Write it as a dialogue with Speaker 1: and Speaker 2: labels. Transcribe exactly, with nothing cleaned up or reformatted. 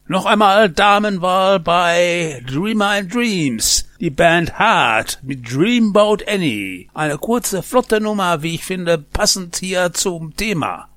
Speaker 1: Noch einmal Damenwahl bei Dreamer and Dreams. Die Band Heart mit Dreamboat Annie. Eine kurze, flotte Nummer, wie ich finde, passend hier zum Thema.